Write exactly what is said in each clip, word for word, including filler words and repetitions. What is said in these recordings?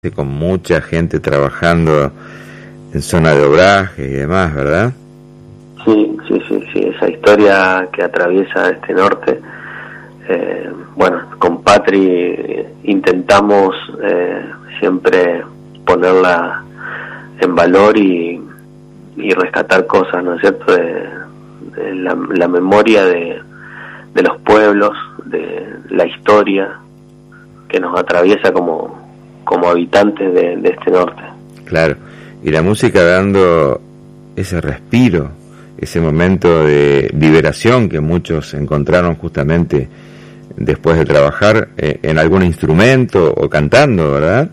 con mucha gente trabajando en zona de obraje y demás, ¿verdad? Sí, sí, sí, sí, esa historia que atraviesa este norte. Eh, bueno, con Patri intentamos eh, siempre ponerla en valor y, y rescatar cosas, ¿no es cierto?, de, de la, la memoria de, de los pueblos, de la historia que nos atraviesa como, como habitantes de, de este norte. Claro, y la música dando ese respiro, ese momento de liberación que muchos encontraron justamente después de trabajar eh, en algún instrumento o cantando, ¿verdad?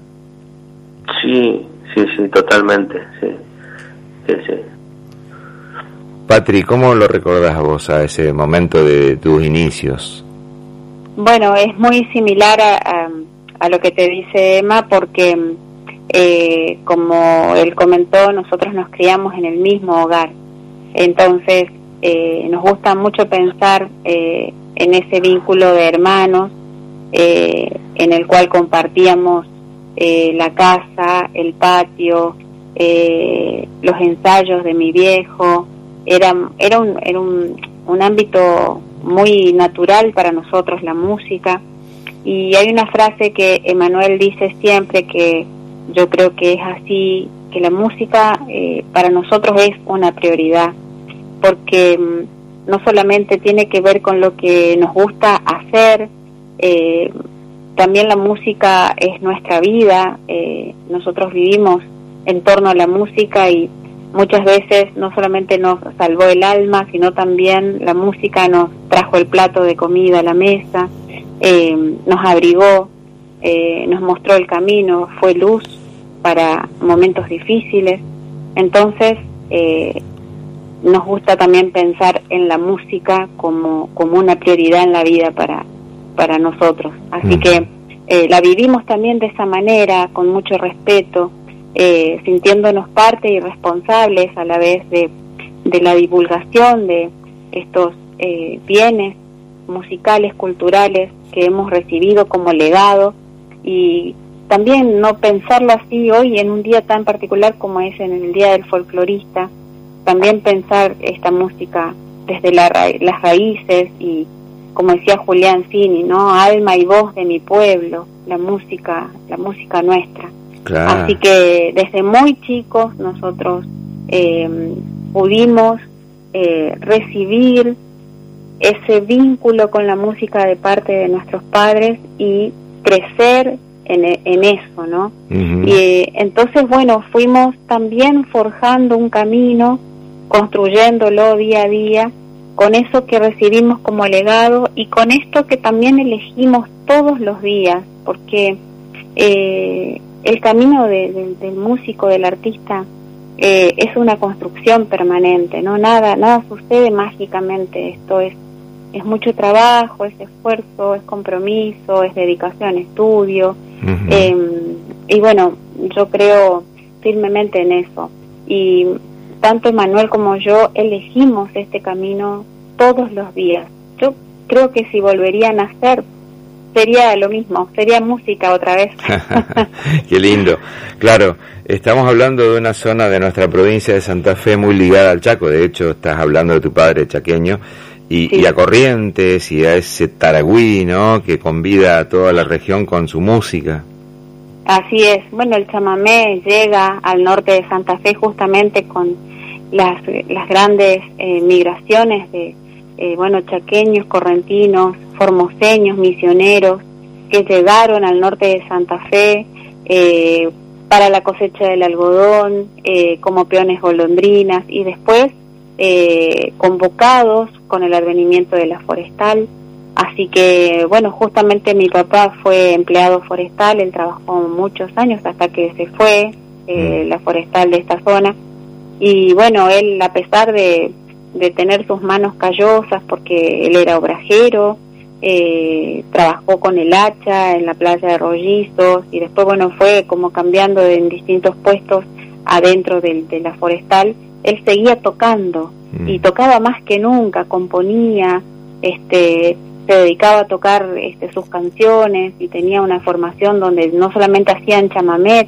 Sí, sí, sí, totalmente, sí, sí, sí. Patri, ¿cómo lo recordás vos a ese momento de tus inicios? Bueno, es muy similar a, a, a lo que te dice Emma, porque eh, como él comentó, nosotros nos criamos en el mismo hogar. Entonces, eh, nos gusta mucho pensar eh, en ese vínculo de hermanos, eh, en el cual compartíamos eh, la casa, el patio, eh, los ensayos de mi viejo. Era, era, un, era un, un ámbito muy natural para nosotros, la música. Y hay una frase que Emanuel dice siempre, que yo creo que es así, que la música eh, para nosotros es una prioridad, porque mm, no solamente tiene que ver con lo que nos gusta hacer, eh, también la música es nuestra vida. Eh, nosotros vivimos en torno a la música y muchas veces no solamente nos salvó el alma, sino también la música nos trajo el plato de comida a la mesa, eh, nos abrigó, eh, nos mostró el camino, fue luz para momentos difíciles. Entonces, eh, nos gusta también pensar en la música como, como una prioridad en la vida para, para nosotros. Así mm. que eh, la vivimos también de esa manera, con mucho respeto, Eh, sintiéndonos parte y responsables a la vez de, de la divulgación de estos eh, bienes musicales, culturales que hemos recibido como legado, y también no pensarlo así hoy en un día tan particular como es en el Día del Folclorista, también pensar esta música desde la ra- las raíces y, como decía Julián Cini, ¿no?, alma y voz de mi pueblo, la música, la música nuestra. Claro. Así que desde muy chicos nosotros eh, pudimos eh, recibir ese vínculo con la música de parte de nuestros padres y crecer en, en eso, ¿no? Uh-huh. Y eh, entonces, bueno, fuimos también forjando un camino, construyéndolo día a día, con eso que recibimos como legado y con esto que también elegimos todos los días, porque eh, el camino de, de, del músico, del artista, eh, es una construcción permanente, ¿no? Nada, nada sucede mágicamente. Esto es, es mucho trabajo, es esfuerzo, es compromiso, es dedicación, estudio. Uh-huh. Eh, y bueno, yo creo firmemente en eso. Y tanto Emanuel como yo elegimos este camino todos los días. Yo creo que si volvería a nacer, sería lo mismo, sería música otra vez. Qué lindo. Claro, estamos hablando de una zona de nuestra provincia de Santa Fe muy ligada al Chaco. De hecho, estás hablando de tu padre chaqueño y, sí. y a Corrientes y a ese Taragüí, ¿no?, que convida a toda la región con su música. Así es. Bueno, el chamamé llega al norte de Santa Fe justamente con las, las grandes eh, migraciones de Eh, bueno, chaqueños, correntinos, formoseños, misioneros, que llegaron al norte de Santa Fe eh, para la cosecha del algodón, eh, como peones golondrinas, y después eh, convocados con el advenimiento de la forestal. Así que, bueno, justamente mi papá fue empleado forestal, él trabajó muchos años hasta que se fue eh, la forestal de esta zona, y bueno, él, a pesar de de tener sus manos callosas, porque él era obrajero, eh, trabajó con el hacha en la playa de Rollizos, y después, bueno, fue como cambiando de, en distintos puestos adentro de, de la forestal. Él seguía tocando, mm. y tocaba más que nunca, componía, este se dedicaba a tocar este, sus canciones y tenía una formación donde no solamente hacían chamamé,